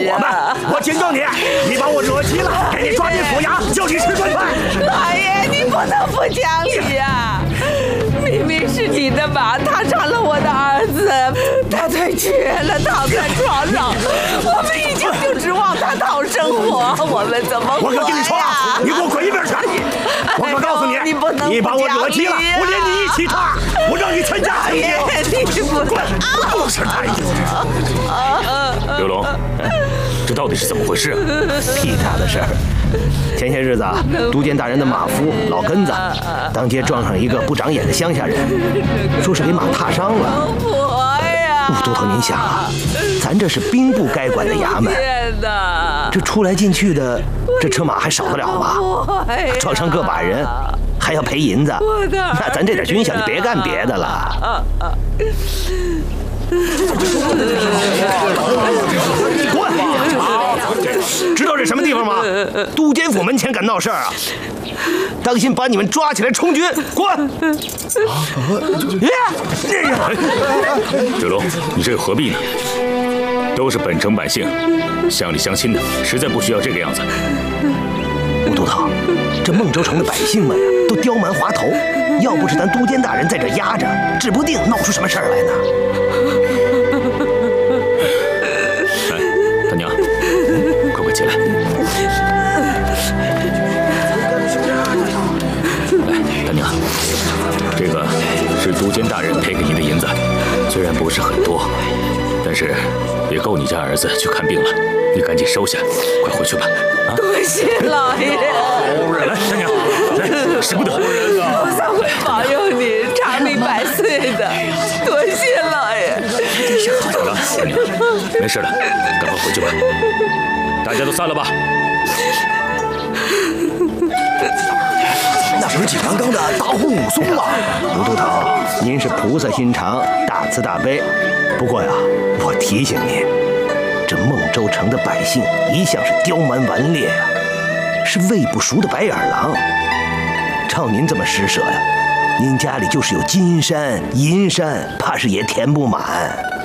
我们，我警告你，你把我惹急了，给你抓进府衙，叫你吃顿饭。 老爷，你不能不讲理呀！明明是你的马踏伤了我的儿子，他腿瘸了，躺在床上，我们已经就指望他讨生活，我们怎么活呀？ 我可跟你说了，你给我滚一边去！我可告诉你，你把我惹急了，我连你一起踏，我让你全家死你不滚！不是太子。 刘龙，这到底是怎么回事啊？ 屁大的事儿！前些日子啊，都监大人的马夫老根子当街撞上一个不长眼的乡下人，说是给马踏伤了。 我呀， 武都头，您想啊，咱这是兵部该管的衙门， 天哪， 这出来进去的，这车马还少得了吗？撞伤个把人，还要赔银子，那咱这点军饷就别干别的了。滚！知道这什么地方吗？都监府门前敢闹事儿啊！当心把你们抓起来充军！滚！ 刘龙，你这又何必呢？都是本城百姓，乡里乡亲的，实在不需要这个样子。 武都头，这孟州城的百姓们呀，都刁蛮滑头，要不是咱都监大人在这压着，指不定闹出什么事儿来呢。 来，大娘，快快起来。来，大娘，这个是都监大人赔给您的银子，虽然不是很多，但是也够你家儿子去看病了。你赶紧收下，快回去吧。啊！ 多谢老爷。 来，大娘，来，使不得。 菩萨会保佑你长命百岁的，多谢老爷。 好了，大娘，没事了，赶快回去吧。大家都散了吧。 那是景阳冈的大红武松吗？ 武都头，您是菩萨心肠，大慈大悲。不过呀，我提醒您，这孟州城的百姓一向是刁蛮顽劣呀，是喂不熟的白眼狼。照您这么施舍呀，您家里就是有金山银山，怕是也填不满。